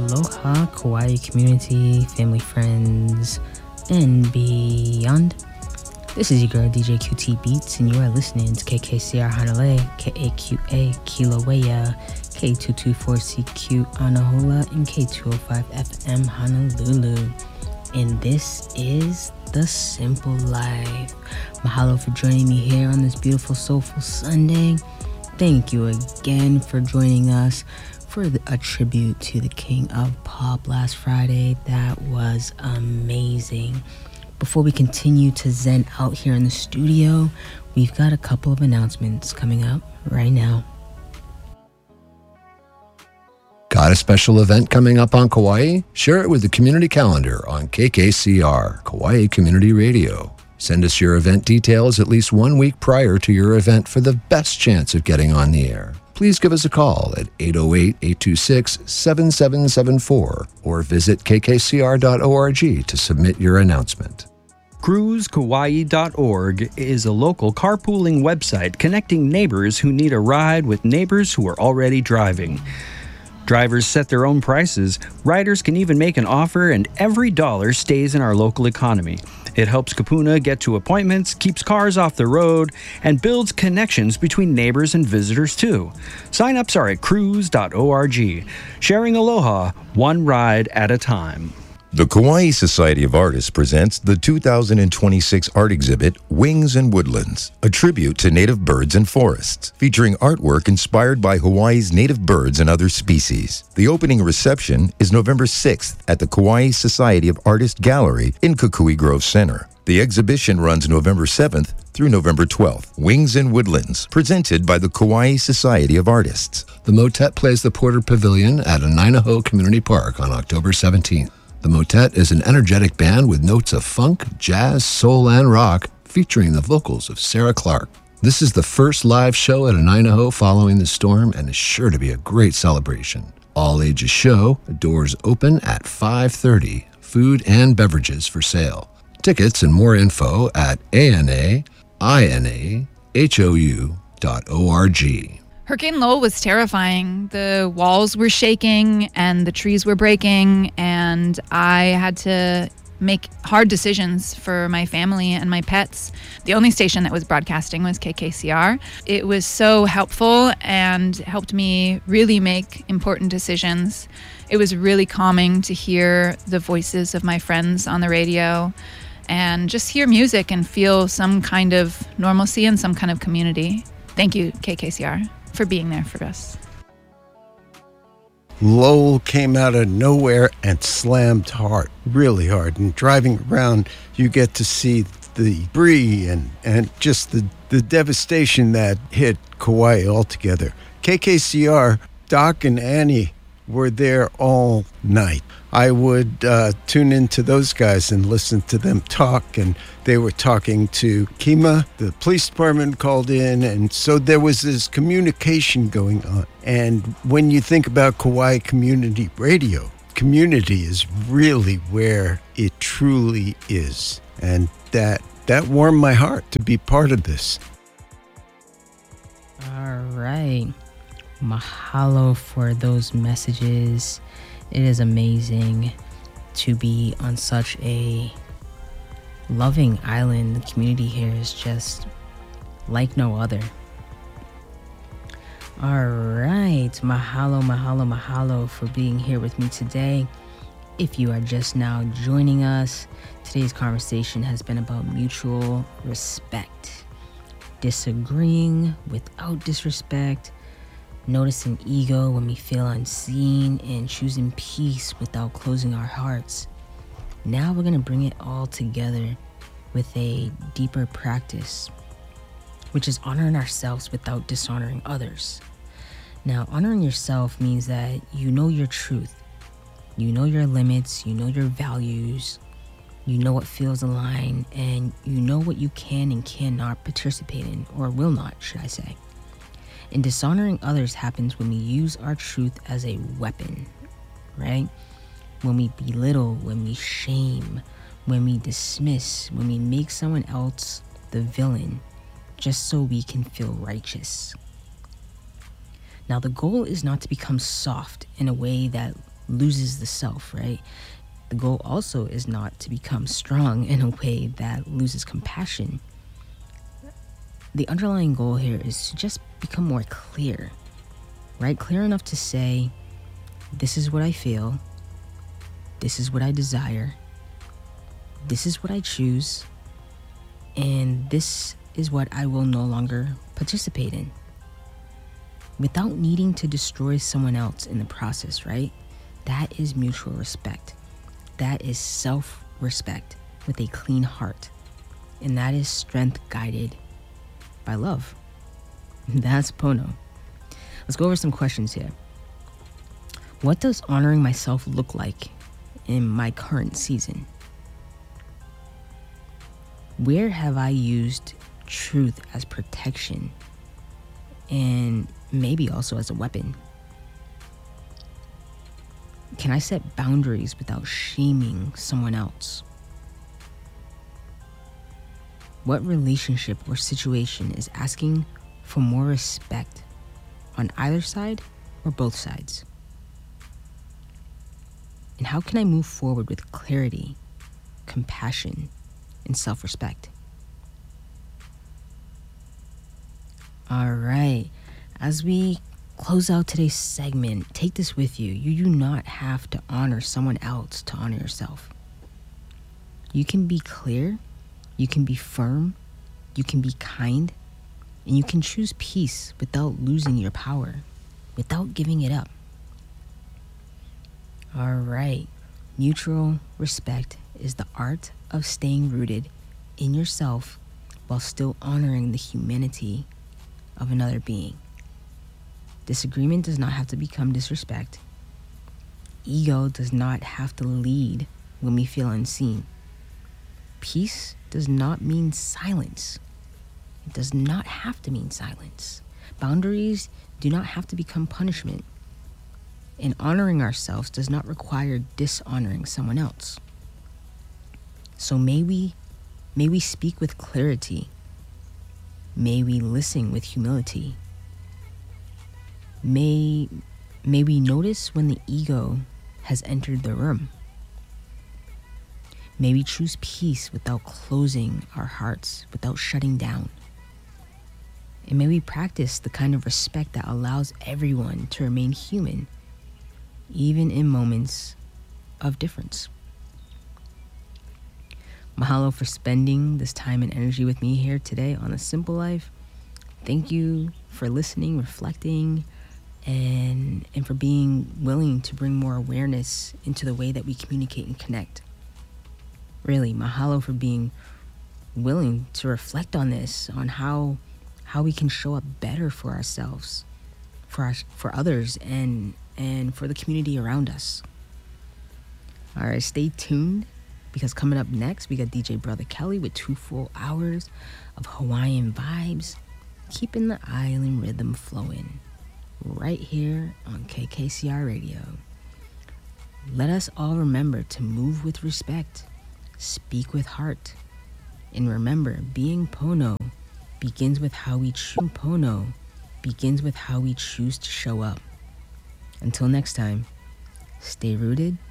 Aloha, Kauai community, family, friends, and beyond. This is your girl DJ QT Beats, and you are listening to KKCR Hanalei, KAQA Kilauea, K224CQ Anahola, and K205 FM Honolulu. And this is The Simple Life. Mahalo for joining me here on this beautiful, soulful Sunday. Thank you again for joining us for a tribute to the King of Pop last Friday. That was amazing. Before we continue to zen out here in the studio, we've got a couple of announcements coming up right now. Got a special event coming up on Kauai? Share it with the community calendar on KKCR, Kauai Community Radio. Send us your event details at least 1 week prior to your event for the best chance of getting on the air. Please give us a call at 808-826-7774 or visit kkcr.org to submit your announcement. CruiseKauai.org is a local carpooling website connecting neighbors who need a ride with neighbors who are already driving. Drivers set their own prices, riders can even make an offer, and every dollar stays in our local economy. It helps Kupuna get to appointments, keeps cars off the road, and builds connections between neighbors and visitors too. Sign-ups are at cruise.org. Sharing aloha, one ride at a time. The Kauai Society of Artists presents the 2026 art exhibit, Wings and Woodlands, a tribute to native birds and forests, featuring artwork inspired by Hawaii's native birds and other species. The opening reception is November 6th at the Kauai Society of Artists Gallery in Kukui Grove Center. The exhibition runs November 7th through November 12th. Wings and Woodlands, presented by the Kauai Society of Artists. The Motet plays the Porter Pavilion at Anainaho Community Park on October 17th. The Motet is an energetic band with notes of funk, jazz, soul, and rock, featuring the vocals of Sarah Clark. This is the first live show at Anainaho following the storm and is sure to be a great celebration. All ages show, doors open at 5:30, food and beverages for sale. Tickets and more info at anainahou.org. Hurricane Lowell was terrifying. The walls were shaking and the trees were breaking, and I had to make hard decisions for my family and my pets. The only station that was broadcasting was KKCR. It was so helpful and helped me really make important decisions. It was really calming to hear the voices of my friends on the radio and just hear music and feel some kind of normalcy and some kind of community. Thank you, KKCR, for being there for us. Lowell came out of nowhere and slammed hard, really hard. And driving around, you get to see the debris and just the devastation that hit Kauai altogether. KKCR, Doc and Annie were there all night. I would tune into those guys and listen to them talk, and they were talking to Kima. The police department called in, and so there was this communication going on. And when you think about Kauai Community Radio, community is really where it truly is. And that warmed my heart to be part of this. All right. Mahalo for those messages. It is amazing to be on such a loving island. The community here is just like no other. All right. Mahalo, mahalo, mahalo for being here with me today. If you are just now joining us, today's conversation has been about mutual respect. Disagreeing without disrespect. Noticing ego when we feel unseen, and choosing peace without closing our hearts. Now we're going to bring it all together with a deeper practice, which is honoring ourselves without dishonoring others. Now, honoring yourself means that you know your truth, you know your limits, you know your values, you know what feels aligned, and you know what you can and cannot participate in, or will not, should I say. And dishonoring others happens when we use our truth as a weapon, right? When we belittle, when we shame, when we dismiss, when we make someone else the villain, just so we can feel righteous. Now, the goal is not to become soft in a way that loses the self, right? The goal also is not to become strong in a way that loses compassion. The underlying goal here is to just become more clear, right? Clear enough to say, this is what I feel, this is what I desire, this is what I choose, and this is what I will no longer participate in. Without needing to destroy someone else in the process, right? That is mutual respect. That is self-respect with a clean heart. And that is strength guided by love. That's Pono. Let's go over some questions here. What does honoring myself look like in my current season? Where have I used truth as protection and maybe also as a weapon? Can I set boundaries without shaming someone else? What relationship or situation is asking for more respect on either side or both sides? And how can I move forward with clarity, compassion, and self-respect? All right, as we close out today's segment, take this with you. You do not have to honor someone else to honor yourself. You can be clear, you can be firm, you can be kind, and you can choose peace without losing your power, without giving it up. All right, mutual respect is the art of staying rooted in yourself while still honoring the humanity of another being. Disagreement does not have to become disrespect. Ego does not have to lead when we feel unseen. Peace does not mean silence. It does not have to mean silence. Boundaries do not have to become punishment. And honoring ourselves does not require dishonoring someone else. So may we speak with clarity. May we listen with humility. May we notice when the ego has entered the room. May we choose peace without closing our hearts, without shutting down. And may we practice the kind of respect that allows everyone to remain human, even in moments of difference. Mahalo for spending this time and energy with me here today on A Simple Life. Thank you for listening, reflecting, and for being willing to bring more awareness into the way that we communicate and connect. Really, mahalo for being willing to reflect on this, on how we can show up better for ourselves, for others, and for the community around us. All right, stay tuned, because coming up next, we got DJ Brother Kelly with 2 full hours of Hawaiian vibes, keeping the island rhythm flowing, right here on KKCR Radio. Let us all remember to move with respect, speak with heart, and remember, being Pono begins with how we choose. Pono begins with how we choose to show up. Until next time, stay rooted,